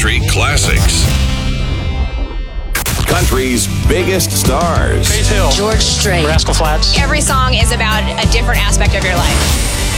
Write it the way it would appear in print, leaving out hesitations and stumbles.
country classics. Country's biggest stars. Faith Hill, George Strait, Rascal Flatts. Every song is about a different aspect of your life.